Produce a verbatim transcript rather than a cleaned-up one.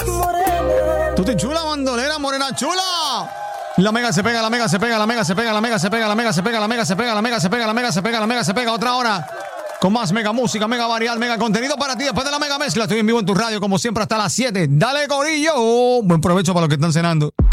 Tú te chula, bandolera, morena chula. La mega se pega, la mega se pega, la mega se pega, la mega se pega, la mega se pega, la mega se pega, la mega se pega, la mega se pega, la mega se pega. Otra hora con más mega música, mega variedad, mega contenido para ti después de la mega mezcla. Estoy en vivo en tu radio como siempre hasta las siete. Dale, corillo. Buen provecho para los que están cenando.